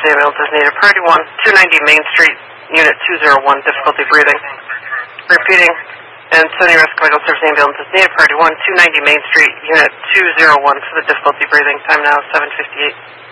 ambulance is needed. Priority 1, 290 Main Street, Unit 201, difficulty breathing. Repeating, Antonio Rescue Medical Service ambulance is needed. Priority 1, 290 Main Street, Unit 201 for the difficulty breathing. Time now 7:58.